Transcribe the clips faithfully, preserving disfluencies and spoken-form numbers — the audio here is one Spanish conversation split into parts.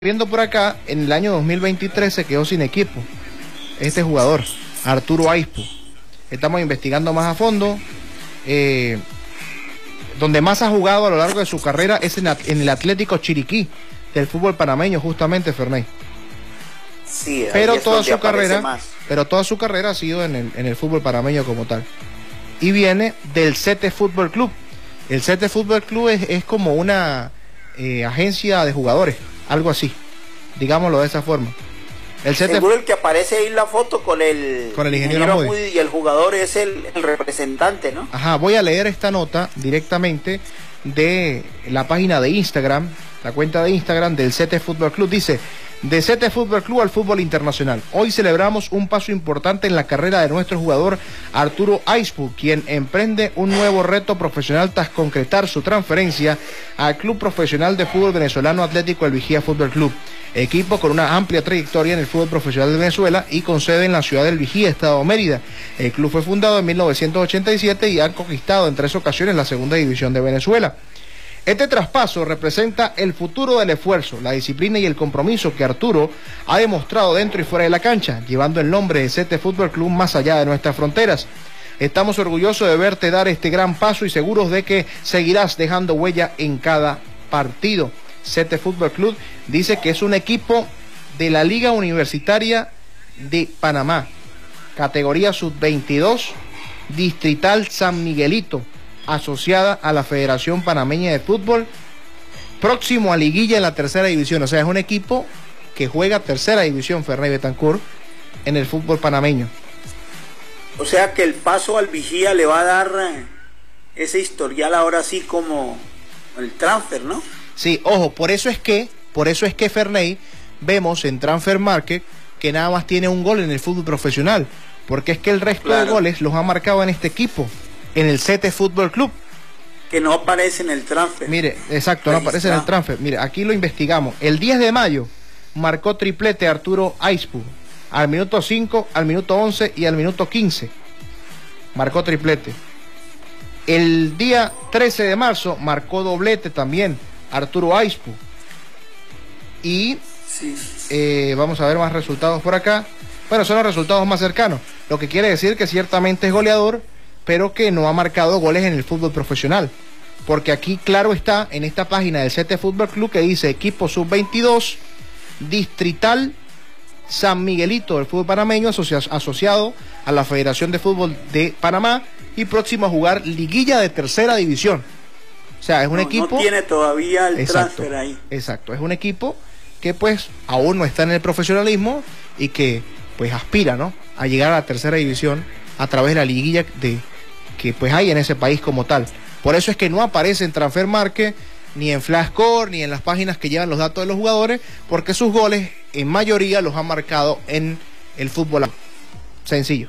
Viendo por acá, en el año dos mil veintitrés se quedó sin equipo este jugador, Arturo Aispu. Estamos investigando más a fondo. Eh, donde más ha jugado a lo largo de su carrera es en, en el Atlético Chiriquí del fútbol panameño, justamente, Ferney. Sí, pero toda su carrera, más. pero toda su carrera ha sido en el, en el fútbol panameño como tal. Y viene del C T Fútbol Club. El C T Fútbol Club es, es como una eh, agencia de jugadores, algo así, digámoslo de esa forma. El C T... Seguro el que aparece ahí en la foto con el, con el ingeniero, ingeniero Moody. Moody y el jugador es el, el representante, ¿no? Ajá, voy a leer esta nota directamente de la página de Instagram, la cuenta de Instagram del C T Fútbol Club. Dice: de C T Fútbol Club al fútbol internacional. Hoy celebramos un paso importante en la carrera de nuestro jugador Arturo Aispu, quien emprende un nuevo reto profesional tras concretar su transferencia al Club Profesional de Fútbol Venezolano Atlético El Vigía Fútbol Club, equipo con una amplia trayectoria en el fútbol profesional de Venezuela y con sede en la ciudad del Vigía, Estado Mérida. El club fue fundado en mil novecientos ochenta y siete y ha conquistado en tres ocasiones la segunda división de Venezuela. Este traspaso representa el futuro del esfuerzo, la disciplina y el compromiso que Arturo ha demostrado dentro y fuera de la cancha, llevando el nombre de C T Fútbol Club más allá de nuestras fronteras. Estamos orgullosos de verte dar este gran paso y seguros de que seguirás dejando huella en cada partido. C T Fútbol Club dice que es un equipo de la Liga Universitaria de Panamá, categoría sub veintidós, distrital San Miguelito, asociada a la Federación Panameña de Fútbol, próximo a liguilla en la tercera división. O sea, es un equipo que juega tercera división, Ferney Betancourt, en el fútbol panameño. O sea que el paso al Vigía le va a dar ese historial ahora sí como el transfer, ¿no? Sí, ojo, por eso es que, por eso es que Ferney, vemos en Transfer Market que nada más tiene un gol en el fútbol profesional, porque es que el resto claro. de goles los ha marcado en este equipo, en el C T Fútbol Club. Que no aparece en el transfer. Mire, exacto, Ahí no aparece está. en el transfer. Mire, aquí lo investigamos. El diez de mayo marcó triplete Arturo Aispu. Al minuto cinco, al minuto once y al minuto quince. Marcó triplete. El día trece de marzo marcó doblete también Arturo Aispu. Y sí. eh, vamos a ver más resultados por acá. Bueno, son los resultados más cercanos. Lo que quiere decir que ciertamente es goleador, pero que no ha marcado goles en el fútbol profesional. Porque aquí claro está, en esta página del C T Fútbol Club, que dice equipo sub veintidós, distrital San Miguelito del fútbol panameño, asocia asociado a la Federación de Fútbol de Panamá y próximo a jugar liguilla de tercera división. O sea, es un no, equipo... No tiene todavía el exacto, transfer ahí. Exacto, es un equipo que pues aún no está en el profesionalismo y que pues aspira, ¿no?, a llegar a la tercera división a través de la liguilla de que pues hay en ese país como tal. Por eso es que no aparece en Transfer Market, ni en Flashscore, ni en las páginas que llevan los datos de los jugadores, porque sus goles en mayoría los han marcado en el fútbol. Sencillo.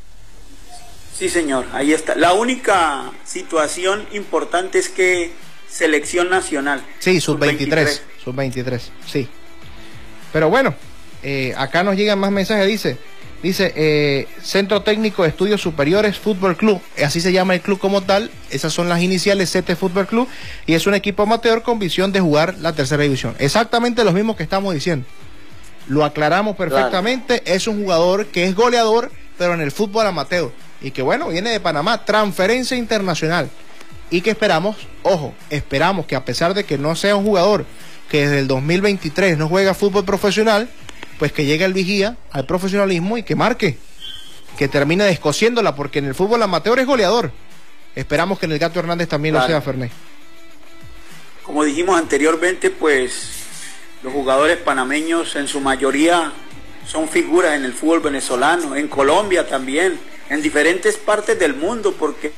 Sí, señor, ahí está. La única situación importante es que selección nacional. Sí, sub veintitrés, sub veintitrés, sí. Pero bueno, eh, acá nos llegan más mensajes, dice... Dice, eh, Centro Técnico de Estudios Superiores Fútbol Club, así se llama el club como tal, esas son las iniciales, C T Fútbol Club, y es un equipo amateur con visión de jugar la tercera división. Exactamente lo mismo que estamos diciendo. Lo aclaramos perfectamente, claro. Es un jugador que es goleador, pero en el fútbol amateur, y que bueno, viene de Panamá, transferencia internacional, y que esperamos, ojo, esperamos que a pesar de que no sea un jugador que desde el dos mil veintitrés no juega fútbol profesional, pues que llegue al Vigía, al profesionalismo y que marque, que termine descosiéndola, porque en el fútbol amateur es goleador. Esperamos que en el Gato Hernández también claro. lo sea, Ferney. Como dijimos anteriormente, pues los jugadores panameños en su mayoría son figuras en el fútbol venezolano, en Colombia también, en diferentes partes del mundo, porque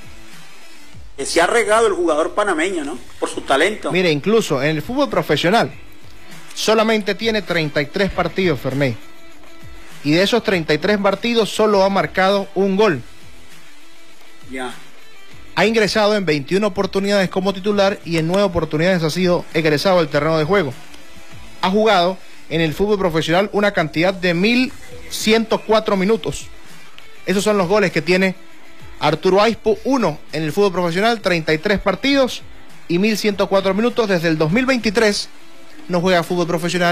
se ha regado el jugador panameño, ¿no?, por su talento. Mire, incluso en el fútbol profesional solamente tiene treinta y tres partidos, Ferney. Y de esos treinta y tres partidos solo ha marcado un gol. Ya. Ha ingresado en veintiuna oportunidades como titular y en nueve oportunidades ha sido egresado al terreno de juego. Ha jugado en el fútbol profesional una cantidad de mil ciento cuatro minutos. Esos son los goles que tiene Arturo Aispu, uno en el fútbol profesional, treinta y tres partidos y mil ciento cuatro minutos desde el dos mil veintitrés. No juega fútbol profesional.